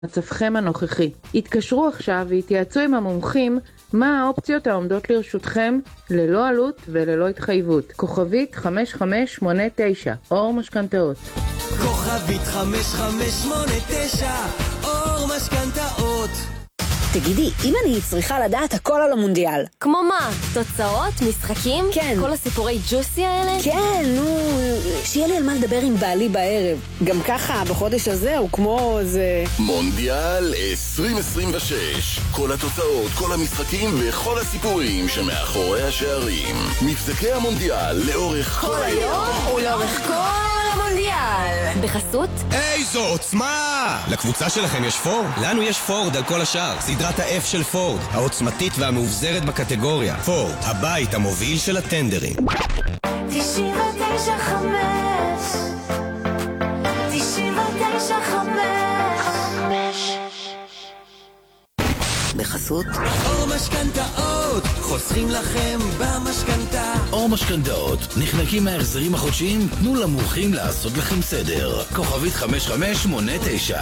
מצבכם הנוכחי. התקשרו עכשיו והתייעצו עם המומחים מה האופציות העומדות לרשותכם ללא עלות וללא התחייבות. כוכבית 5589, אור משכנתאות. כוכבית 5589, אור משכנתאות. תגידי, אם אני צריכה לדעת הכל על המונדיאל. כמו מה? תוצאות? משחקים? כן. כל הסיפורי ג'וסי האלה? כן, נו, שיהיה לי על מה לדבר עם בעלי בערב. גם ככה, בחודש הזה הוא כמו זה... מונדיאל 2026. כל התוצאות, כל המשחקים וכל הסיפורים שמאחורי השערים. מבזקי המונדיאל לאורך כל היום ולאורך כל המונדיאל. בחסות? איזו עוצמה! לקבוצה שלכם יש פורד? לנו יש פורד על כל השאר. סדרת ה-F של פורד, העוצמתית והמאובזרת בקטגוריה. פורד, הבית המוביל של הטנדרים. 99.5 בחסות? אור משכנתאות, חוסכים לכם במשכנתה. אור משכנתאות, נחנקים מההחזרים החודשיים? תנו למומחים לעשות לכם סדר. כוכבית 5589.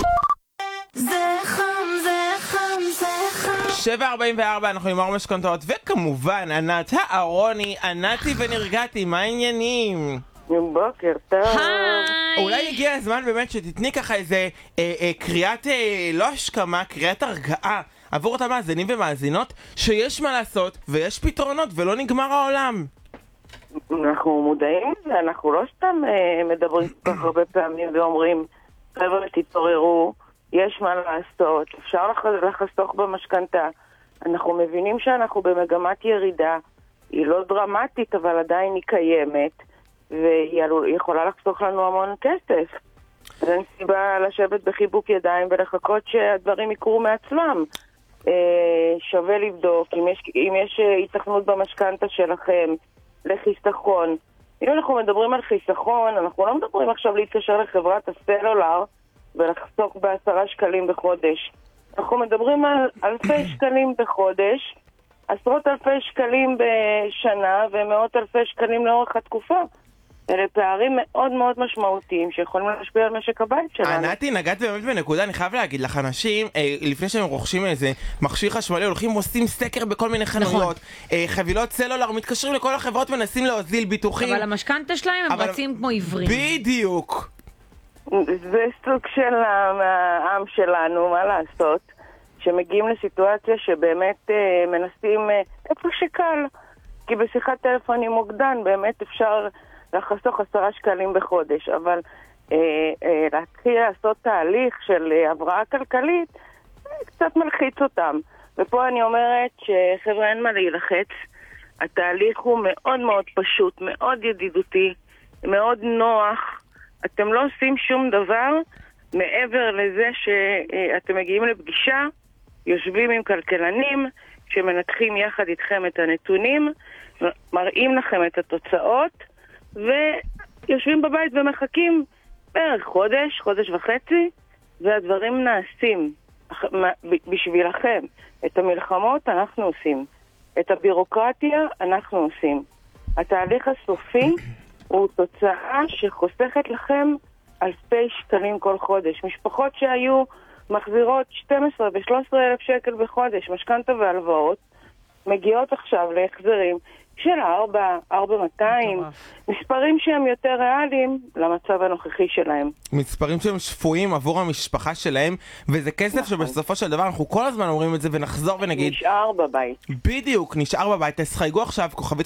זה חם, זה חם, זה חם. 7:44, אנחנו עם אור משכנתאות, וכמובן ענת הארוני, ענתי ונרגעתי, מה העניינים? בוקר טוב. היי! אולי הגיע הזמן באמת שתתני ככה איזה קריאת, לא השכמה, קריאת הרגעה עבור אותם מאזינים ומאזינות שיש מה לעשות ויש פתרונות ולא נגמר העולם. אנחנו מודעים לזה, אנחנו לא סתם מדברים כל כך הרבה פעמים ואומרים חבר'ה תתעוררו, יש מה לעשות, אפשר לחסוך במשכנתה. אנחנו מבינים שאנחנו במגמת ירידה, היא לא דרמטית אבל עדיין היא קיימת והיא יכולה לחסוך לנו המון כסף. אין סיבה לשבת בחיבוק ידיים ולחכות שהדברים יקרו מעצמם. שווה לבדוק אם יש התכנות במשכנתה שלכם לחיסכון. אם אנחנו מדברים על חיסכון, אנחנו לא מדברים עכשיו להתקשר לחברת הסלולר ולחסוך ב10 שקלים בחודש. אנחנו מדברים על אלפי שקלים בחודש, עשרות אלפי שקלים בשנה ומאות אלפי שקלים לאורך התקופה. אלה פערים מאוד מאוד משמעותיים שיכולים להשפיע על משק הבית שלנו. ענתי, נגעת באמת בנקודה, אני חייב להגיד לך, אנשים, לפני שהם רוכשים איזה מכשיר חשמלי, הולכים ועושים סקר בכל מיני חנויות, חבילות סלולר, מתקשרים לכל החברות מנסים להוזיל ביטוחים. אבל המשכנתה שלהם הם רצים כמו עיוורים. בדיוק. זה סוג של העם שלנו, מה לעשות, שמגיעים לסיטואציה שבאמת מנסים איפה שקל, כי בשיחת טלפון עם מוקדן באמת אפשר לחסוך 10 שקלים בחודש, אבל להתחיל לעשות תהליך של הבראה כלכלית קצת מלחיץ אותם. ופה אני אומרת שחבר'ה אין מה להילחץ, התהליך הוא מאוד מאוד פשוט, מאוד ידידותי, מאוד נוח. אתם לא עושים שום דבר מעבר לזה שאתם מגיעים לפגישה, יושבים עם כלכלנים שמנתחים יחד איתכם את הנתונים, מראים לכם את התוצאות ויושבים בבית ומחכים בערך חודש, חודש וחצי, והדברים נעשים בשבילכם. את המלחמות אנחנו עושים, את הבירוקרטיה אנחנו עושים. התהליך הסופי הוא תוצאה שחוסכת לכם אלפי שקלים כל חודש. משפחות שהיו מחזירות 12 ו-13 אלף שקל בחודש, משכנתה והלוואות, מגיעות עכשיו להחזרים של 4,200, מספרים שהם יותר ריאליים למצב הנוכחי שלהם. מספרים שהם שפויים עבור המשפחה שלהם, וזה כסף שבסופו של דבר אנחנו כל הזמן אומרים את זה ונחזור ונגיד נשאר בבית. בדיוק, נשאר בבית. אז חייגו עכשיו כוכבית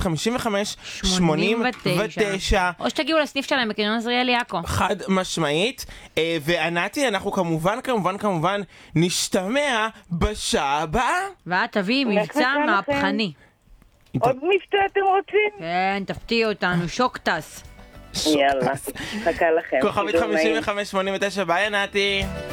5589 או שתגיעו לסניף שלהם בקניון עזריאלי יעקב. חד משמעית. וענתי, אנחנו כמובן נשתמע בשעה הבאה. ואת תביאי מבצע מהפכני. עוד מבצע אתם רוצים? כן, תפתיעו אותנו, שוק טס. יאללה, חכה לכם. כוכבית 5589, ביי ענתי.